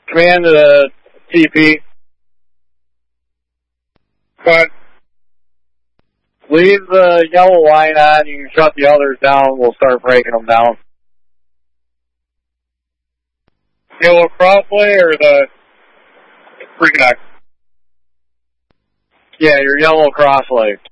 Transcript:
Command to the TP. But Leave the yellow line on. You can shut the others down. We'll start breaking them down. yellow crosslay or the reconnect? Yeah, your yellow crosslay.